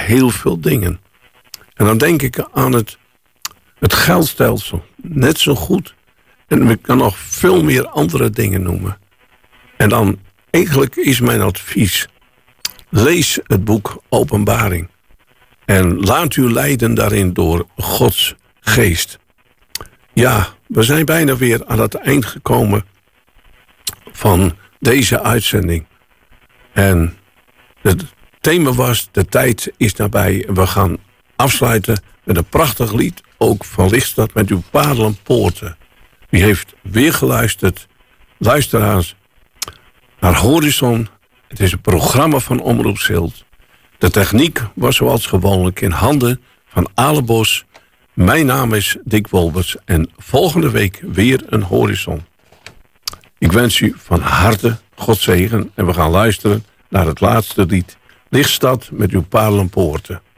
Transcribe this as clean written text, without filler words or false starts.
heel veel dingen. En dan denk ik aan het geldstelsel. Net zo goed. En ik kan nog veel meer andere dingen noemen. En dan eigenlijk is mijn advies. Lees het boek Openbaring. En laat u leiden daarin door Gods geest. Ja, we zijn bijna weer aan het eind gekomen van deze uitzending. En het thema was, de tijd is nabij. We gaan afsluiten met een prachtig lied, ook van Lichtstad, met uw parelpoorten. Wie heeft weer geluisterd, luisteraars, naar Horizon. Het is een programma van Omroep Zilt. De techniek was zoals gewoonlijk in handen van Ale Bos. Mijn naam is Dick Wolbers en volgende week weer een Horizon. Ik wens u van harte God zegen en we gaan luisteren naar het laatste lied. Lichtstad met uw parelpoorten.